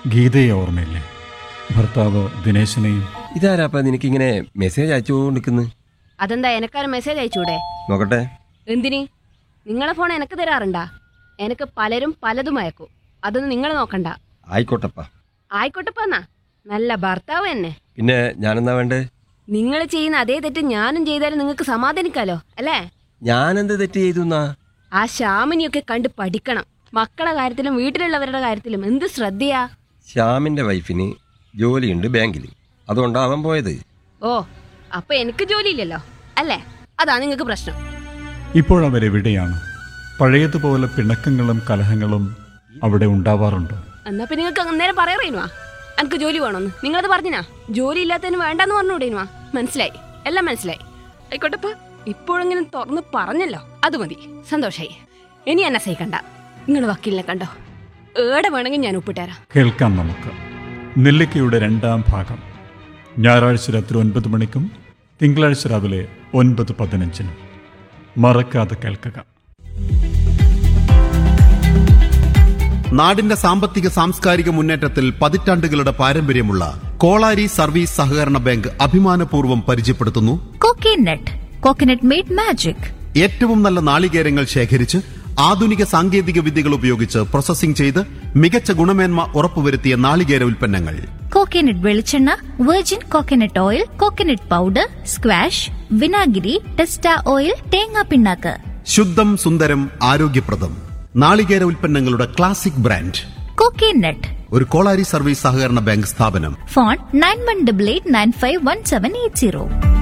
ഗീതയെ ഓർമ്മയില്ലേ? ഭർത്താവ് ദിനേശനെയും. ഇതാരാപ്പാ നിനക്കിങ്ങനെ മെസ്സേജ് അയച്ചുകൊണ്ടിരിക്കുന്നു? അതെന്താ എനക്കാരും മെസ്സേജ് അയച്ചൂടെ? നോക്കട്ടെ. എന്തിന്? നിങ്ങളെ ഫോൺ എനക്ക് തരാറുണ്ടാ? എനക്ക് പലരും പലതും അയക്കും. അതൊന്നും നിങ്ങൾ നോക്കണ്ട. ആയിക്കോട്ടപ്പാ. ആയിക്കോട്ടെപ്പാന്നാ, നല്ല ഭർത്താവ് തന്നെ. പിന്നെ ഞാനെന്താ വേണ്ടേ? നിങ്ങൾ ചെയ്യുന്ന അതേ തെറ്റ് ഞാനും ചെയ്താലും നിങ്ങൾക്ക് സമാധാനിക്കാലോ അല്ലേ? ഞാനെന്ത് തെറ്റ് ചെയ്തുന്നാ? ആ ശ്യാമിനിയൊക്കെ കണ്ട് പഠിക്കണം. മക്കളെ കാര്യത്തിലും വീട്ടിലുള്ളവരുടെ കാര്യത്തിലും എന്ത് ശ്രദ്ധയാ. ശ്യാമിന്റെ വൈഫിന് ജോലിയുണ്ട് ബാങ്കിൽ, അതുകൊണ്ടാ അവൻ പോയത്. ഓ, അപ്പൊ എനിക്ക് ജോലിയില്ലല്ലോ അല്ലേ? അതാ നിങ്ങൾക്ക് പ്രശ്നം. ഇപ്പോഴവരെവിടെയാണ്? പഴയതുപോലെ പിണക്കങ്ങളും കലഹങ്ങളും അവിടെ ഉണ്ടാവാറുണ്ടോ? എന്നാ പിന്നെ നിങ്ങൾക്ക് അന്നേരം പറയണോ എനിക്ക് ജോലി വേണമെന്ന്? നിങ്ങളത് പറഞ്ഞിനാ? ജോലി ഇല്ലാത്തതിന് വേണ്ടെന്ന് പറഞ്ഞുകൂടേനുവാ? മനസ്സിലായി, എല്ലാം മനസ്സിലായി. ആയിക്കോട്ടെപ്പാ, ഇപ്പോഴെങ്കിലും തുറന്ന് പറഞ്ഞല്ലോ, അത് മതി, സന്തോഷായി. ഇനി എന്നെ സഹിക്കണ്ട. നിങ്ങൾ വക്കീലിനെ കണ്ടോ? ഏടെ വേണമെങ്കിൽ ഞാൻ ഒപ്പിട്ടുതരാം. കേൾക്കാം നമുക്ക്. നെല്ലിക്കയുടെ 2ാം ഭാഗം ഞായറാഴ്ച രാത്രി 9 മണിക്കും തിങ്കളാഴ്ച രാവിലെ 9:15. മറക്കാതെ കേൾക്കുക. നാടിന്റെ സാമ്പത്തിക സാംസ്കാരിക മുന്നേറ്റത്തിൽ പതിറ്റാണ്ടുകളുടെ പാരമ്പര്യമുള്ള കോളാരി സർവീസ് സഹകരണ ബാങ്ക് അഭിമാനപൂർവ്വം പരിചയപ്പെടുത്തുന്നു കോക്കനട്ട്. Coconut made magic. ഏറ്റവും നല്ല നാളികേരങ്ങൾ ശേഖരിച്ച് ആധുനിക സാങ്കേതിക വിദ്യകൾ ഉപയോഗിച്ച് പ്രോസസ്സിംഗ് ചെയ്ത് മികച്ച ഗുണമേന്മ ഉറപ്പുവരുത്തിയ നാളികേര ഉൽപ്പന്നങ്ങൾ. കോക്കനട്ട് വെളിച്ചെണ്ണ, virgin coconut oil, coconut powder, squash, വിനാഗിരി, ടെസ്റ്റ ഓയിൽ, തേങ്ങാ പിണ്ണാക്ക്. ശുദ്ധം സുന്ദരം ആരോഗ്യപ്രദം നാളികേര ഉൽപ്പന്നങ്ങളുടെ ക്ലാസിക് ബ്രാൻഡ് കോക്കനട്ട്. ഒരു കോളാരി സർവീസ് സഹകരണ ബാങ്ക് സ്ഥാപനം. ഫോൺ 9188951780.